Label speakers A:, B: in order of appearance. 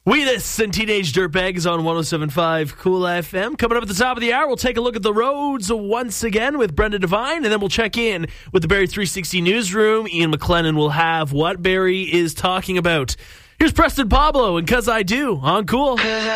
A: Wheatus and Teenage Dirtbags on 107.5 Cool FM. Coming up at the top of the hour, we'll take a look at the roads once again with Brenda Devine, and then we'll check in with the Barrie 360 newsroom. Ian McLennan will have what Barrie is talking about. Here's Preston Pablo and 'Cause I Do on Cool.